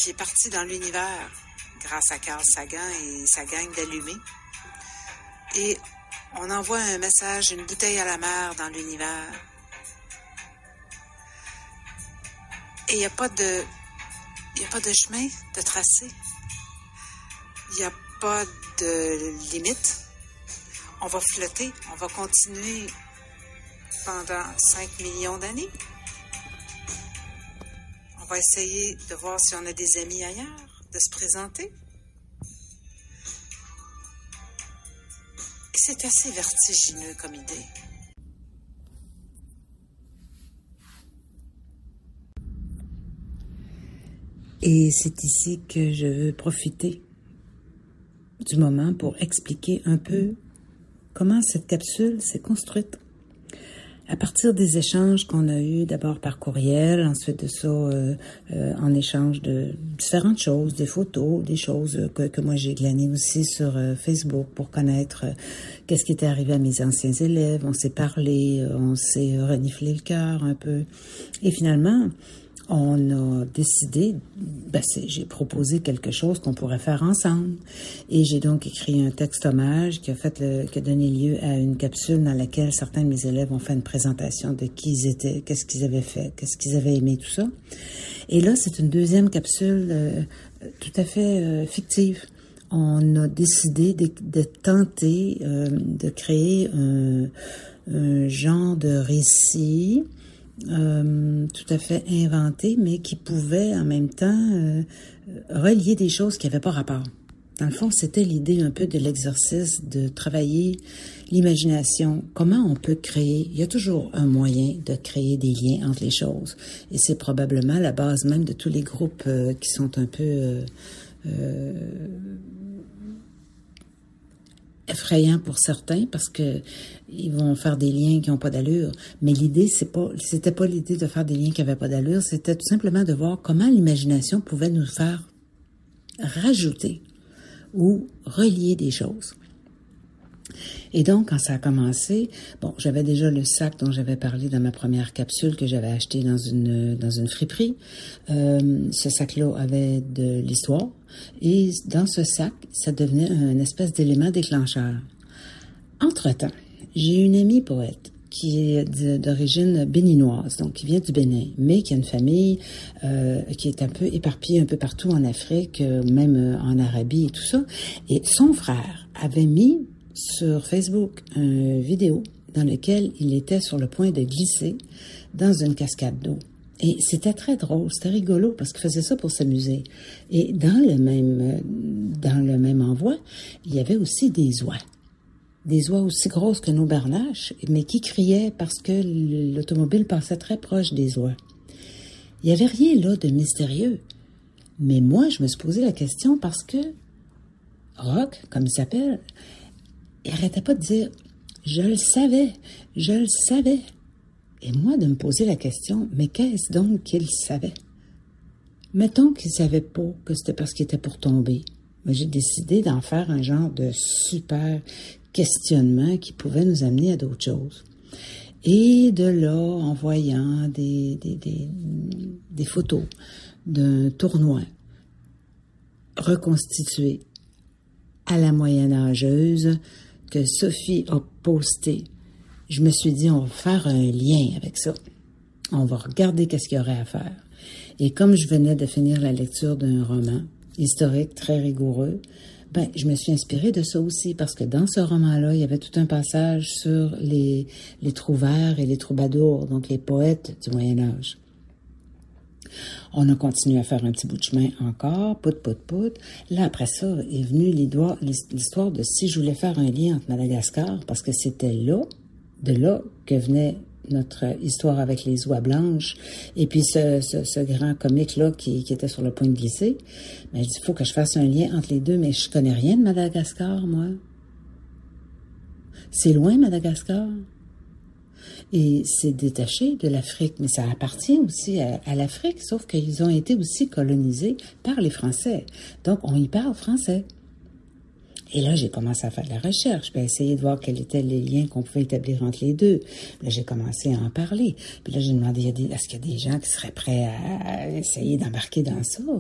qui est parti dans l'univers grâce à Carl Sagan et sa gang d'allumés. Et on envoie un message, une bouteille à la mer dans l'univers. Et il n'y a pas de chemin de tracé. Il n'y a pas de limite. On va flotter, on va continuer pendant 5 millions d'années. On va essayer de voir si on a des amis ailleurs, de se présenter. Et c'est assez vertigineux comme idée. Et c'est ici que je veux profiter du moment pour expliquer un peu comment cette capsule s'est construite. À partir des échanges qu'on a eus d'abord par courriel, ensuite de ça en échange de différentes choses, des photos, des choses que moi j'ai glanées aussi sur Facebook pour connaître qu'est-ce qui était arrivé à mes anciens élèves. On s'est parlé, on s'est reniflé le cœur un peu. Et finalement, on a décidé, j'ai proposé quelque chose qu'on pourrait faire ensemble. Et j'ai donc écrit un texte hommage qui a donné lieu à une capsule dans laquelle certains de mes élèves ont fait une présentation de qui ils étaient, qu'est-ce qu'ils avaient fait, qu'est-ce qu'ils avaient aimé, tout ça. Et là, c'est une deuxième capsule tout à fait fictive. On a décidé de tenter de créer un genre de récit tout à fait inventé, mais qui pouvait en même temps relier des choses qui n'avaient pas rapport. Dans le fond, c'était l'idée un peu de l'exercice de travailler l'imagination. Comment on peut créer? Il y a toujours un moyen de créer des liens entre les choses. Et c'est probablement la base même de tous les groupes qui sont un peu effrayant pour certains parce que ils vont faire des liens qui n'ont pas d'allure. Mais l'idée, c'était pas l'idée de faire des liens qui n'avaient pas d'allure, c'était tout simplement de voir comment l'imagination pouvait nous faire rajouter ou relier des choses. Et donc, quand ça a commencé, j'avais déjà le sac dont j'avais parlé dans ma première capsule que j'avais acheté dans une friperie. Ce sac-là avait de l'histoire. Et dans ce sac, ça devenait une espèce d'élément déclencheur. Entre-temps, j'ai une amie poète qui est d'origine béninoise, donc qui vient du Bénin, mais qui a une famille qui est un peu éparpillée un peu partout en Afrique, même en Arabie et tout ça. Et son frère avait mis sur Facebook une vidéo dans laquelle il était sur le point de glisser dans une cascade d'eau. Et c'était très drôle, c'était rigolo parce qu'il faisait ça pour s'amuser. Et dans le même envoi, il y avait aussi des oies. Des oies aussi grosses que nos barnaches, mais qui criaient parce que l'automobile passait très proche des oies. Il n'y avait rien là de mystérieux. Mais moi, je me suis posé la question parce que Rock, comme il s'appelle, il n'arrêtait pas de dire « Je le savais. » Et moi, de me poser la question, mais qu'est-ce donc qu'il savait? Mettons qu'il ne savait pas que c'était parce qu'il était pour tomber. Mais j'ai décidé d'en faire un genre de super questionnement qui pouvait nous amener à d'autres choses. Et de là, en voyant des photos d'un tournoi reconstitué à la moyenâgeuse que Sophie a posté, je me suis dit, on va faire un lien avec ça. On va regarder qu'est-ce qu'il y aurait à faire. Et comme je venais de finir la lecture d'un roman historique très rigoureux, je me suis inspirée de ça aussi, parce que dans ce roman-là, il y avait tout un passage sur les trouvères et les troubadours, donc les poètes du Moyen-Âge. On a continué à faire un petit bout de chemin encore, pout. Là, après ça, est venue l'histoire de si je voulais faire un lien entre Madagascar, parce que c'était de là que venait notre histoire avec les oies blanches, et puis ce grand comique-là qui était sur le point de glisser. Mais je dis, il faut que je fasse un lien entre les deux, mais je connais rien de Madagascar, moi. C'est loin, Madagascar. Et c'est détaché de l'Afrique, mais ça appartient aussi à l'Afrique, sauf qu'ils ont été aussi colonisés par les Français. Donc, on y parle français. Et là, j'ai commencé à faire de la recherche, puis à essayer de voir quels étaient les liens qu'on pouvait établir entre les deux. Là, j'ai commencé à en parler. Puis là, j'ai demandé, est-ce qu'il y a des gens qui seraient prêts à essayer d'embarquer dans ça?